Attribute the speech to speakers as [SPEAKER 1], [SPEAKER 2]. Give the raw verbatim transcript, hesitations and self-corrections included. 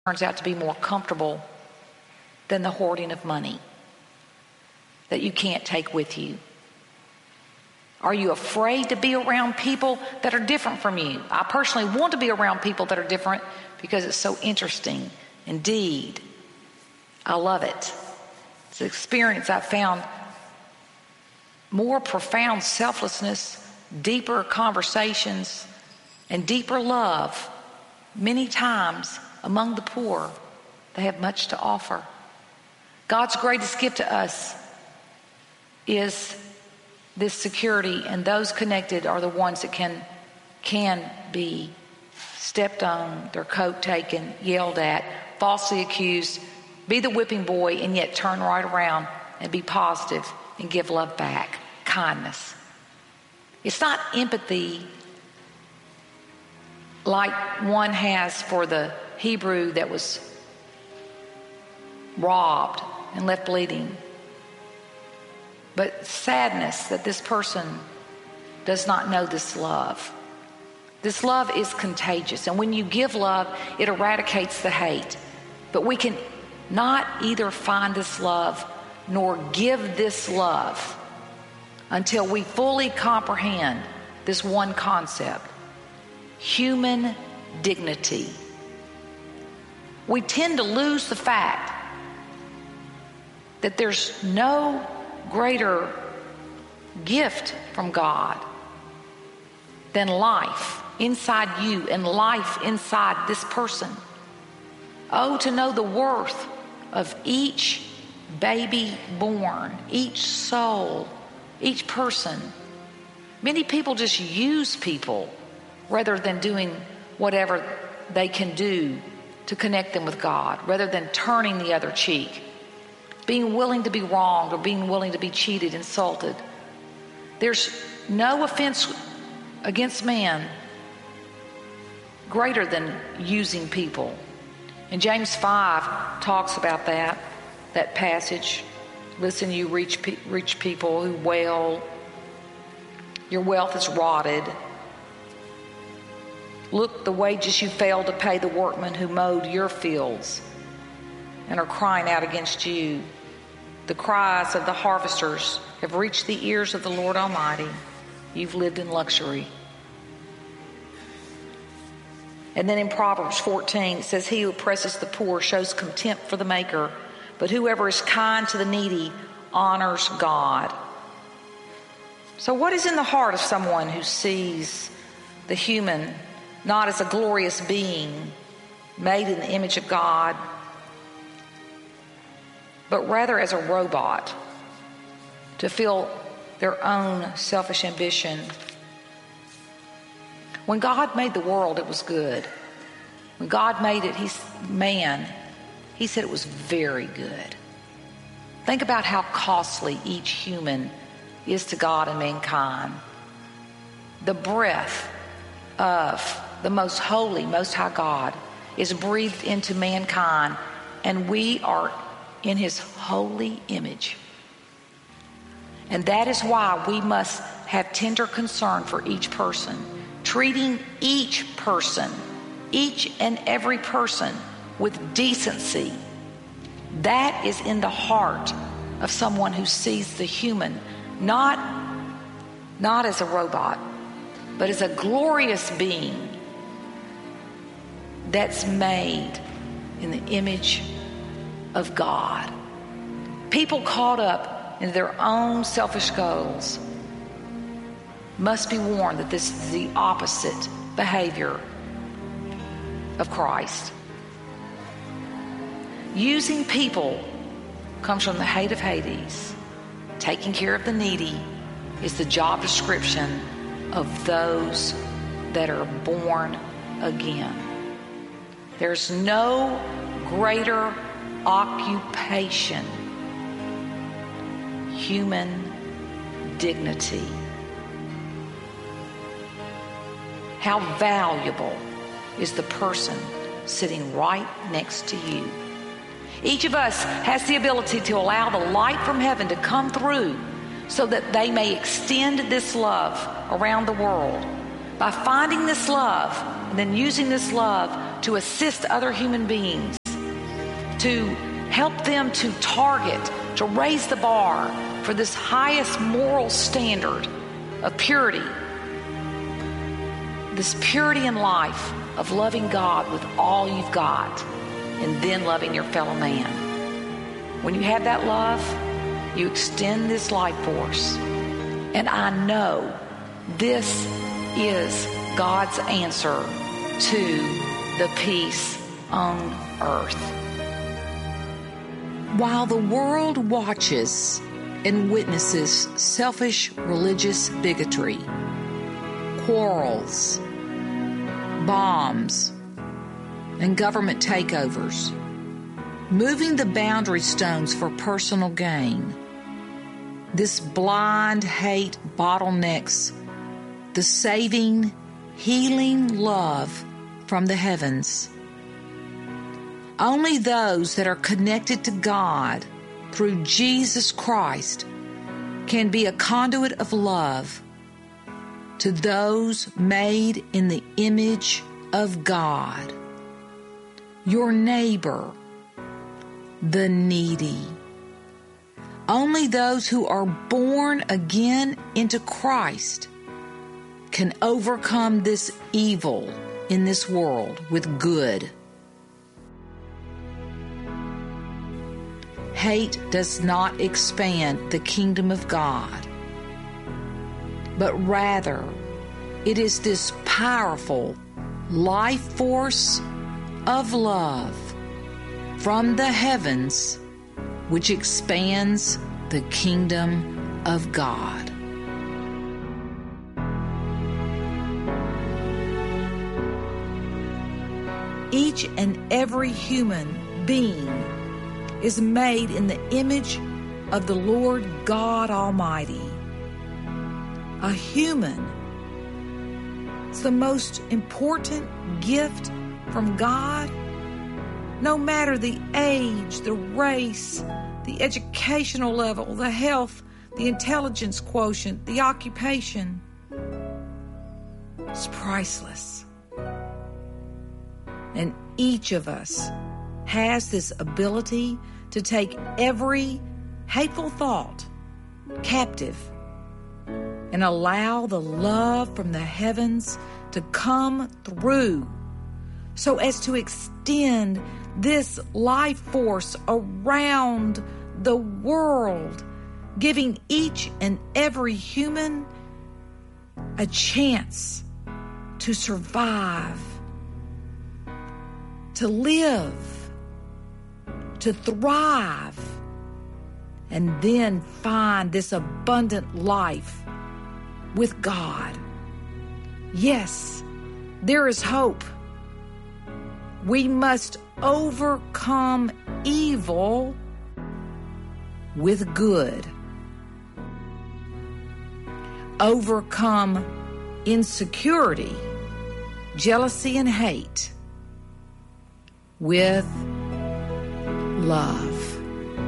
[SPEAKER 1] turns out to be more comfortable than the hoarding of money that you can't take with you? Are you afraid to be around people that are different from you? I personally want to be around people that are different because it's so interesting. Indeed, I love it. It's an experience I've found more profound selflessness, deeper conversations, and deeper love many times among the poor. They have much to offer. God's greatest gift to us is this security, and those connected are the ones that can can be stepped on, their coat taken, yelled at, falsely accused, be the whipping boy, and yet turn right around and be positive and give love back, kindness. It's not empathy like one has for the Hebrew that was robbed and left bleeding, but sadness that this person does not know this love. This love is contagious, and when you give love, it eradicates the hate. But we can not either find this love nor give this love until we fully comprehend this one concept: human dignity. We tend to lose the fact that there's no greater gift from God than life inside you and life inside this person. Oh, to know the worth of each baby born, each soul, each person. Many people just use people rather than doing whatever they can do to connect them with God, rather than turning the other cheek, being willing to be wronged or being willing to be cheated, insulted. There's no offense against man greater than using people. And James five talks about that, that passage. Listen, you rich, rich people who wail, your wealth is rotted. Look, the wages you failed to pay the workmen who mowed your fields and are crying out against you. The cries of the harvesters have reached the ears of the Lord Almighty. You've lived in luxury. And then in Proverbs fourteen, it says, he who oppresses the poor shows contempt for the Maker, but whoever is kind to the needy honors God. So what is in the heart of someone who sees the human not as a glorious being made in the image of God, but rather as a robot to fill their own selfish ambition? When God made the world, it was good. When God made it, he's man, he said it was very good. Think about how costly each human is to God and mankind. The breath of the most holy, most high God is breathed into mankind, and we are in his holy image. And that is why we must have tender concern for each person, treating each person, each and every person with decency. That is in the heart of someone who sees the human, not, not as a robot, but as a glorious being that's made in the image of God. People caught up in their own selfish goals must be warned that this is the opposite behavior of Christ. Using people comes from the hate of Hades. Taking care of the needy is the job description of those that are born again. There's no greater occupation, human dignity. How valuable is the person sitting right next to you? Each of us has the ability to allow the light from heaven to come through so that they may extend this love around the world. By finding this love and then using this love to assist other human beings to help them to target, to raise the bar for this highest moral standard of purity. This purity in life of loving God with all you've got and then loving your fellow man. When you have that love, you extend this life force. And I know this is God's answer to the peace on earth. While the world watches and witnesses selfish religious bigotry, quarrels, bombs, and government takeovers, moving the boundary stones for personal gain, this blind hate bottlenecks the saving, healing love from the heavens. Only those that are connected to God through Jesus Christ can be a conduit of love to those made in the image of God. Your neighbor, the needy. Only those who are born again into Christ can overcome this evil in this world with good. Hate does not expand the kingdom of God, but rather it is this powerful life force of love from the heavens which expands the kingdom of God. Each and every human being is made in the image of the Lord God Almighty. A human is the most important gift from God. No matter the age, the race, the educational level, the health, the intelligence quotient, the occupation, it's priceless. And each of us has this ability to take every hateful thought captive and allow the love from the heavens to come through so as to extend this life force around the world, giving each and every human a chance to survive, to live, to thrive, and then find this abundant life with God. Yes, there is hope. We must overcome evil with good. Overcome insecurity, jealousy, and hate with love.